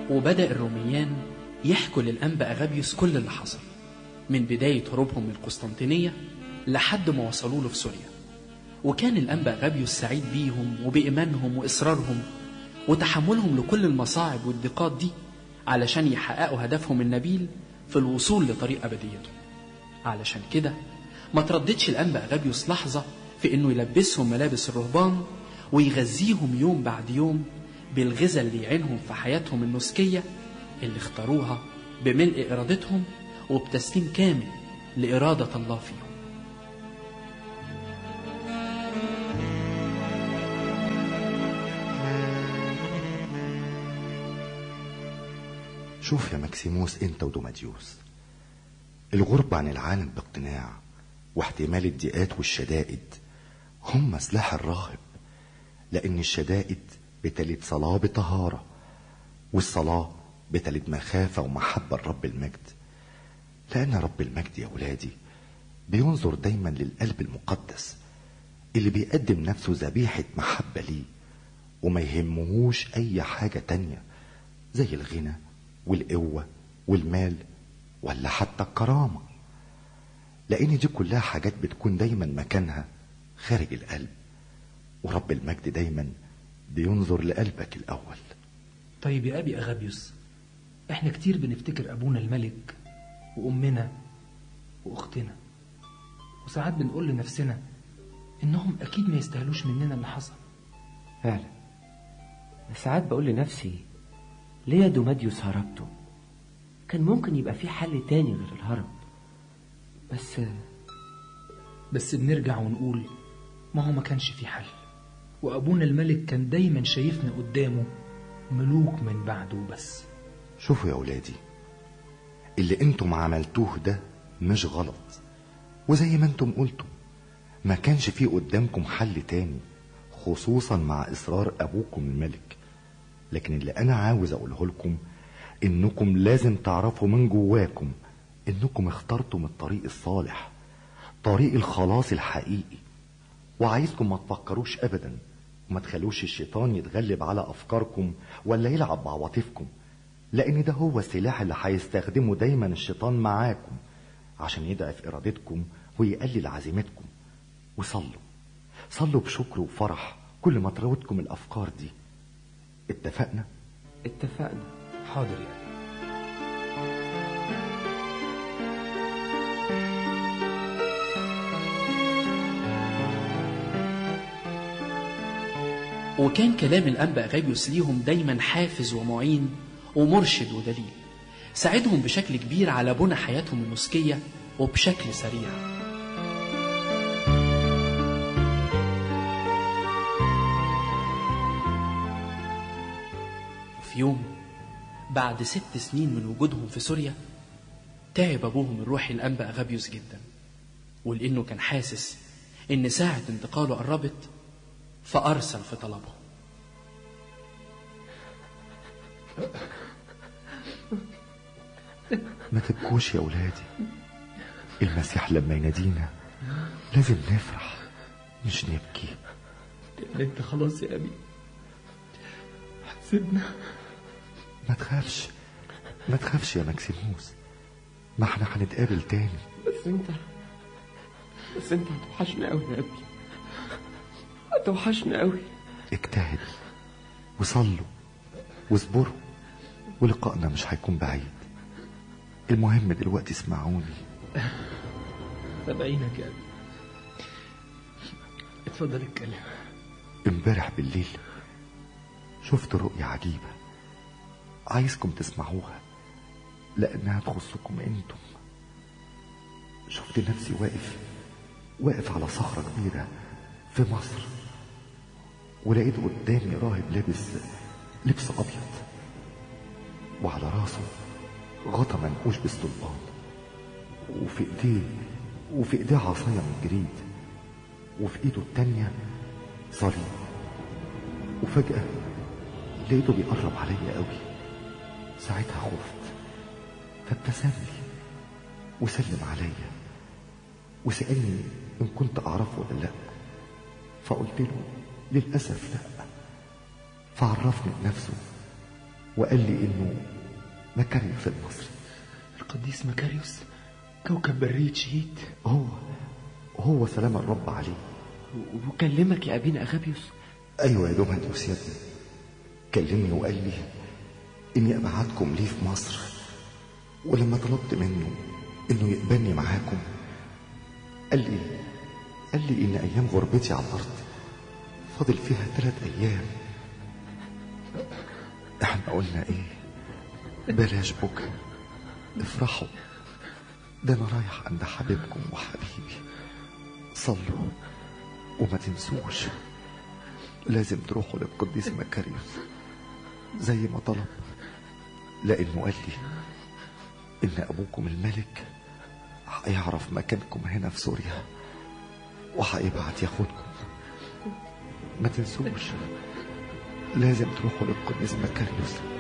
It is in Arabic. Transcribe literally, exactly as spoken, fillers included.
وبدأ الروميان يحكوا للأنبا أغابيوس كل اللي حصل من بداية هروبهم من القسطنطينية لحد ما وصلوا له في سوريا. وكان الأنبا أغابيوس سعيد بيهم وبإيمانهم وإصرارهم وتحملهم لكل المصاعب والضيقات دي علشان يحققوا هدفهم النبيل في الوصول لطريق أبديتهم. علشان كده ما ترددش الأنبا أغابيوس لحظة في إنه يلبسهم ملابس الرهبان ويغذيهم يوم بعد يوم بالغذاء اللي يعينهم في حياتهم النسكية اللي اختاروها بملء إرادتهم وبتسليم كامل لإرادة الله فيهم. شوف يا مكسيموس انت ودوماديوس، الغرب عن العالم باقتناع واحتمال الضيقات والشدائد هم سلاح الراهب، لان الشدائد بتلد صلاة بطهارة، والصلاة بتلد مخافة ومحبة لرب المجد، لان رب المجد يا ولادي بينظر دايما للقلب المقدس اللي بيقدم نفسه ذبيحة محبة ليه وما يهمهوش اي حاجة تانية زي الغنى والقوة والمال ولا حتى الكرامة، لان دي كلها حاجات بتكون دايما مكانها خارج القلب، ورب المجد دايما بينظر لقلبك الاول. طيب يا ابي اغابيوس، احنا كتير بنفتكر ابونا الملك وامنا واختنا، وساعات بنقول لنفسنا انهم اكيد ما يستاهلوش مننا اللي حصل. فعلا ساعات بقول لنفسي ليه يا دوماديوس هربته؟ كان ممكن يبقى في حل تاني غير الهرب. بس بس بنرجع ونقول ما هو ما كانش في حل، وابونا الملك كان دايما شايفنا قدامه ملوك من بعده بس. شوفوا يا ولادي، اللي انتم عملتوه ده مش غلط، وزي ما انتم قلتوا ما كانش فيه قدامكم حل تاني، خصوصا مع اصرار ابوكم الملك. لكن اللي انا عاوز اقوله لكم انكم لازم تعرفوا من جواكم انكم اخترتم الطريق الصالح، طريق الخلاص الحقيقي، وعايزكم ما تفكروش ابدا وما تخلوش الشيطان يتغلب على افكاركم ولا يلعب بعواطفكم، لان ده هو السلاح اللي هيستخدمه دايما الشيطان معاكم عشان يضعف ارادتكم ويقلل عزيمتكم. وصلوا صلوا بشكر وفرح كل ما تراودكم الافكار دي. اتفقنا؟ اتفقنا. حاضر يا وكان كلام الأنبا أغابيوس ليهم دايما حافز ومعين ومرشد ودليل، ساعدهم بشكل كبير على بناء حياتهم النسكية وبشكل سريع. وفي يوم بعد ست سنين من وجودهم في سوريا تعب أبوهم الروحي الأنبا أغابيوس جدا، ولأنه كان حاسس إن ساعة انتقاله قربت فأرسل في طلبه. ما تبكوش يا ولادي، المسيح لما ينادينا لازم نفرح مش نبكي. انت خلاص يا أبي هتسيبنا. ما تخافش ما تخافش يا مكسيموس، ما احنا هنتقابل تاني. بس انت بس انت هتوحشنا قوي يا أبي، هتوحشنا قوي. اجتهد وصلوا واصبروا ولقائنا مش هيكون بعيد. المهم دلوقتي اسمعوني. سامعينك يا أبي، اتفضل اتكلم. امبارح بالليل شفت رؤية عجيبة عايزكم تسمعوها لأنها تخصكم انتم. شفت نفسي واقف واقف على صخرة كبيرة في مصر، ولقيت قدامي راهب لابس لبس أبيض وعلى راسه غطا منقوش بالسلطان، وفي ايديه وفي ايديه عصاية من جريد، وفي ايده التانية صليب. وفجأة لقيته بيقرب عليا قوي، ساعتها خفت فابتسم لي وسلم عليا وسألني إن كنت أعرفه ولا لأ، فقلت له للأسف لأ. فعرفني بنفسه وقال لي إنه مكاريوس المصري. القديس مكاريوس كوكب برية شهيد. هو هو سلام الرب عليه. وكلمك يا أبينا أغابيوس؟ أيوة يا دوماديوس يا ابني، كلمني وقال لي إني أبعتكم ليه في مصر. ولما طلبت منه إنه يقبلني معاكم قال لي قال لي إن أيام غربتي على الأرض فاضل فيها ثلاث أيام. إحنا قلنا إيه؟ بلاش بكى، افرحوا، ده أنا رايح عند حبيبكم وحبيبي. صلوا وما تنسوش لازم تروحوا للقديس مكاريوس زي ما طلب، لأنه قال لي إن أبوكم الملك هيعرف مكانكم هنا في سوريا وهيبعت ياخدكم. ما تنسوش لازم تروحوا للقديس مكاريوس.